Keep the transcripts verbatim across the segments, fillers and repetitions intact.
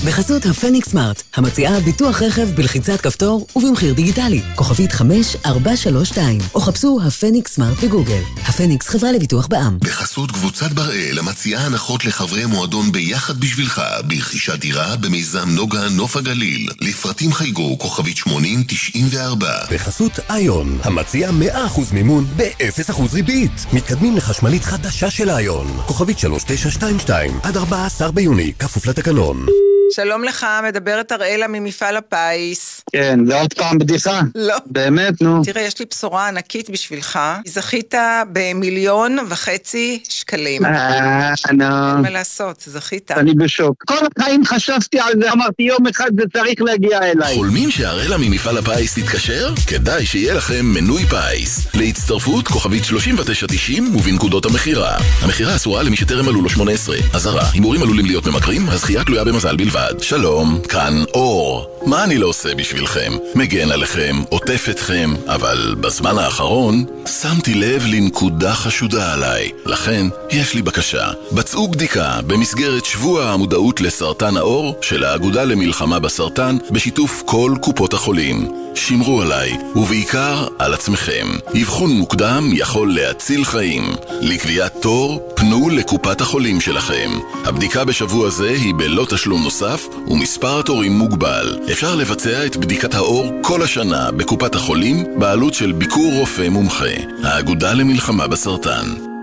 בחסות הפניקס סמארט, המציעה ביטוח רכב בלחיצת כפתור ובמחיר דיגיטלי. כוכבית חמש ארבע שלוש שתיים, או חפשו הפניקס סמארט בגוגל. הפניקס חברה לביטוח בע"מ. בחסות קבוצת בראל, המציעה הנחות לחברי מועדון ביחד בשבילך, ברכישת דירה במיזם נוגה נוף הגליל. לפרטים חייגו כוכבית שמונים תשעים וארבע. בחסות איון, המציעה מאה אחוז מימון ב-אפס אחוז ריבית. מתקדמים לחשמלית חדשה של איון. כוכבית שלוש תשע שתיים שתיים, עד ארבעה עשר ביוני, כפוף לתקנון. שלום לך, מדברת אראלה ממפעל הפיס. כן, זה עוד פעם בדיחה? לא. באמת, נו. תראה, יש לי בשורה ענקית בשבילך. זכית במיליון וחצי שקלים. אה, נו. אין מה לעשות, זכית. אני בשוק. כל החיים חשבתי על זה, אמרתי יום אחד זה צריך להגיע אליי. חולמים שאראלה ממפעל הפיס תתקשר? כדאי שיהיה לכם מנוי פיס. להצטרפות כוכבית שלושים ותשע תשעים ובנקודות המחירה. המחירה אסורה למי שטרם מלאו לו שמונה עשרה. אזהרה, הימורים עלולים להיות ממכרים, הזכייה תלויה במזל בלבד. שלום, כאן אור. מה אני לא עושה בשבילכם? מגן עליכם, עוטף אתכם, אבל בזמן האחרון שמתי לב לנקודה חשודה עליי. לכן, יש לי בקשה. בצעו בדיקה במסגרת שבוע המודעות לסרטן העור של האגודה למלחמה בסרטן בשיתוף כל קופות החולים. שמרו עליי, ובעיקר על עצמכם. אבחון מוקדם יכול להציל חיים. לקביעת תור, פנו לקופת החולים שלכם. הבדיקה בשבוע זה היא בלא תשלום נוסף, ומספר התורים מוגבל. אפשר לבצע את בדיקת האור כל השנה בקופת החולים, בעלות של ביקור רופא מומחה. האגודה למלחמה בסרטן.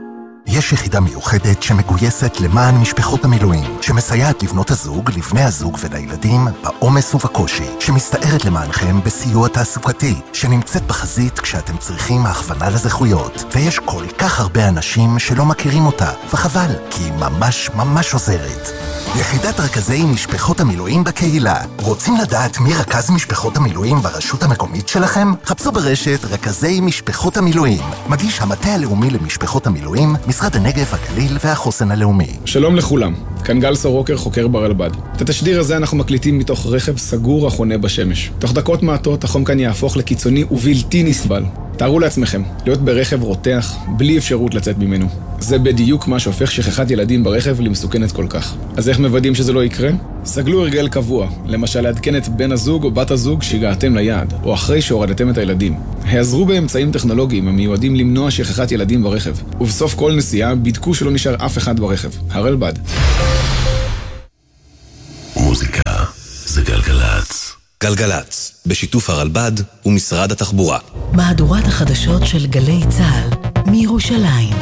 יש יחידה מיוחדת שמגויסת למען משפחות המילואים, שמסייעת לבנות הזוג, לבני הזוג ולילדים בעומס ובקושי, שמסתערת למענכם בסיוע תעסוקתי, שנמצאת בחזית כשאתם צריכים הכוונה לזכויות. ויש כל כך הרבה אנשים שלא מכירים אותה, וחבל, כי היא ממש ממש עוזרת. יחידת רכזי משפחות המילואים בקהילה. רוצים לדעת מי רכז משפחות המילואים ברשות המקומית שלכם? חפשו ברשת רכזי משפחות המילואים. מגיש המטה הלאומי למשפחות המילואים, משרד הנגב, הגליל והחוסן הלאומי. שלום לכולם, כאן גל סורוקר, חוקר ברלב"ד. את התשדיר הזה אנחנו מקליטים מתוך רכב סגור החונה בשמש. תוך דקות מעטות החום כאן יהפוך לקיצוני ובלתי נסבל. תארו לעצמכם, להיות ברכב רותח, בלי אפשרות לצאת ממנו. זה בדיוק מה שהופך שכחת ילדים ברכב למסוכנת כל כך. אז איך מוודאים שזה לא יקרה? סגלו הרגל קבוע, למשל לעדכן את בן הזוג או בת הזוג שהגעתם ליעד, או אחרי שהורדתם את הילדים. העזרו באמצעים טכנולוגיים המיועדים למנוע שכחת ילדים ברכב, ובסוף כל נסיעה בדקו שלא נשאר אף אחד ברכב. הרלב"ד. מוזיקה זה גלגלץ. גלגלץ, בשיתוף הרלב"ד ומשרד התחבורה. מהדורת החדשות של גלי צה"ל מירושלים.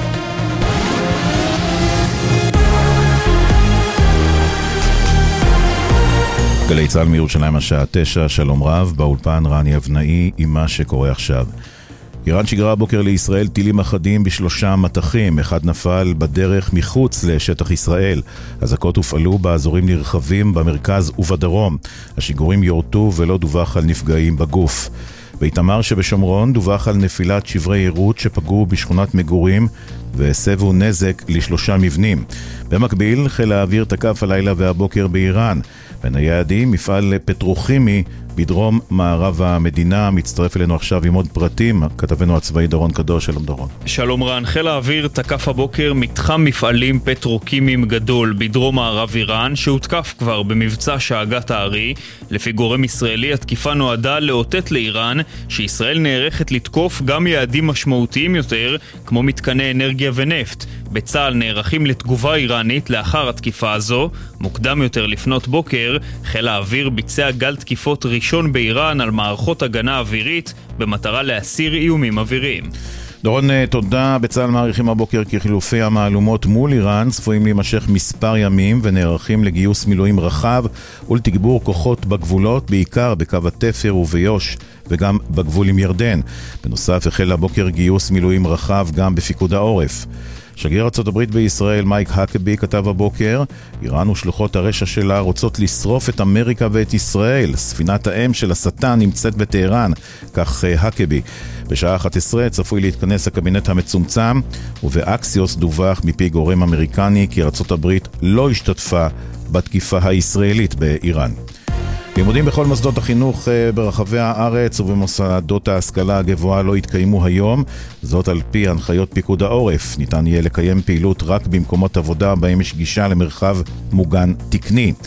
גלי צה"ל מירושלים השעה תשע, שלום רב, באולפן רני אבנאי עם מה שקורה עכשיו. איראן שיגרה הבוקר לישראל טילים אחדים בשלושה מטחים, אחד נפל בדרך מחוץ לשטח ישראל. אזעקות הופעלו באזורים נרחבים במרכז ובדרום. השיגורים יורטו ולא דווח על נפגעים בגוף. באיתמר שבשומרון דווח על נפילת שברי עירות שפגעו בשכונת מגורים והסבו נזק לשלושה מבנים. במקביל, חיל האוויר תקף הלילה והבוקר באיראן. בין היעדים, מפעל פטרוכימי בדרום מערב המדינה. מצטרף אלינו עכשיו עם עוד פרטים, כתבנו הצבאי דורון קדוש. שלום דורון. שלום רן, חיל האוויר תקף הבוקר מתחם מפעלים פטרוקימיים גדול בדרום מערב איראן, שהותקף כבר במבצע שאגת הארי. לפי גורם ישראלי, התקיפה נועדה לאותת לאיראן שישראל נערכת לתקוף גם יעדים משמעותיים יותר, כמו מתקני אנרגיה ונפט. בצה"ל נערכים לתגובה איראנית לאחר התקיפה הזו. מוקדם יותר לפנות בוקר, חיל האוויר ביצע גל תקיפות ראשון באיראן על מערכות הגנה אווירית במטרה להסיר איומים אוויריים. דורון, תודה. בצה"ל מעריכים הבוקר כי חילופי המעלומות מול איראן צפויים להימשך מספר ימים ונערכים לגיוס מילואים רחב ולתגבור כוחות בגבולות, בעיקר בקו התפר וביו"ש וגם בגבול עם ירדן. בנוסף, החל הבוקר גיוס מילואים רחב גם בפיקוד העורף. שגריר ארצות הברית בישראל מייק הקבי כתב הבוקר, איראן ושלוחות הרשע שלה רוצות לשרוף את אמריקה ואת ישראל. ספינת האם של השטן נמצאת בטהרן, כך הקבי. בשעה אחת עשרה צפוי להתכנס הקבינט המצומצם, ובאקסיוס דווח מפי גורם אמריקני כי ארצות הברית לא השתתפה בתקיפה הישראלית באיראן. לימודים בכל מוסדות החינוך ברחבי הארץ ובמוסדות ההשכלה הגבוהה לא יתקיימו היום, זאת על פי הנחיות פיקוד העורף. ניתן יהיה לקיים פעילות רק במקומות עבודה בהם יש גישה למרחב מוגן תקני.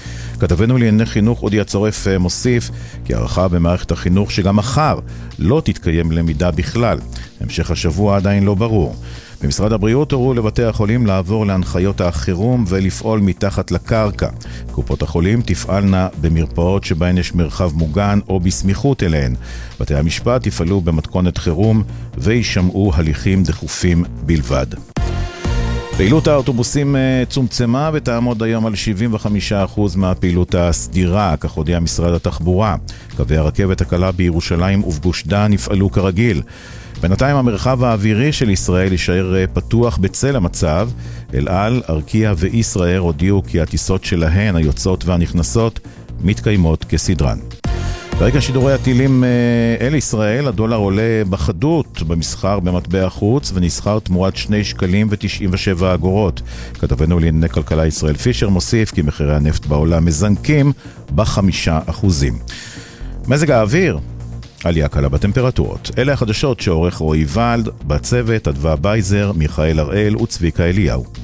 כתבנו לענייני חינוך אודי הצורף מוסיף כי הערכה במערכת החינוך שגם מחר לא תתקיים למידה בכלל. המשך השבוע עדיין לא ברור. במשרד הבריאות הורו לבתי החולים לעבור להנחיות החירום ולפעול מתחת לקרקע. קופות החולים תפעלנה במרפאות שבהן יש מרחב מוגן או בסמיכות אליהן. בתי המשפט יפעלו במתכונת חירום וישמעו הליכים דחופים בלבד. פעילות האוטובוסים צומצמה ותעמוד היום על שבעים וחמישה אחוז מהפעילות הסדירה, כך הודיע משרד התחבורה. קווי הרכבת הקלה בירושלים ובגוש דן יפעלו כרגיל. בינתיים המרחב האווירי של ישראל יישאר פתוח בצל המצב. אל על, ארקיע וישראל הודיעו כי הטיסות שלהן, היוצאות והנכנסות, מתקיימות כסדרן. ברקע שידורי הטילים אל ישראל, הדולר עולה בחדות במסחר במטבע חוץ ונסחר תמורת שני שקלים ותשעים ושבע אגורות. כתבנו לענייני כלכלה ישראל פישר מוסיף כי מחירי הנפט בעולם מזנקים בחמישה אחוזים. מזג האוויר, עלייה קלה בטמפרטורות. אלה החדשות שעורך רועי ולד, בצוות אדווה בייזר, מיכאל הראל וצביקה אליהו.